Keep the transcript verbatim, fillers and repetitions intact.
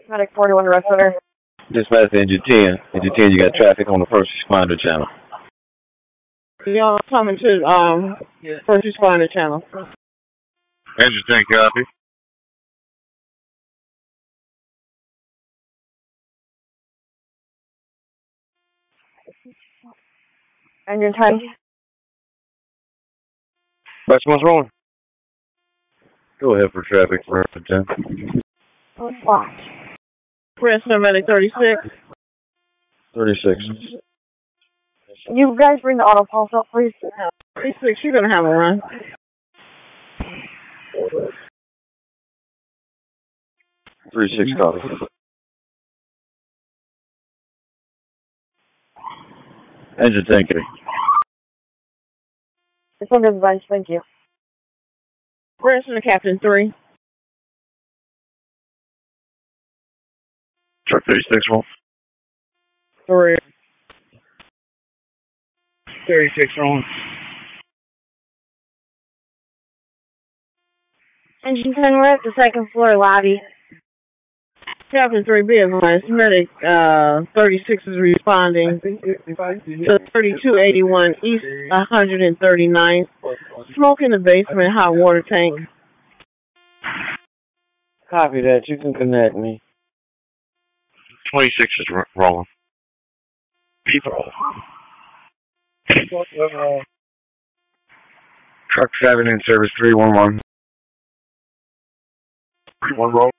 Medic forty-one Red Center. Dispatch to Engine ten. Engine ten, you got traffic on the first responder channel. Y'all coming to um first responder channel. Engine ten, copy. Engine ten. Best one's rolling. Go ahead for traffic for Engine ten. Watch. Press medic thirty-six. thirty-six. You guys bring the auto pulse up, please. thirty-six, you're gonna have a run. thirty-six copy. Engine ten, copy. This one is advice, thank you. Press to Captain three. Truck thirty-six, roll. Three. thirty-six, rolling. Engine ten, we're at the second floor lobby. Captain three, be advised. Medic uh, thirty-six is responding to thirty-two eighty-one East one hundred thirty-ninth. Smoke in the basement, hot water tank. Copy that. You can connect me. twenty-six is ro- rolling. People. Truck seven in service three one one. three one roll.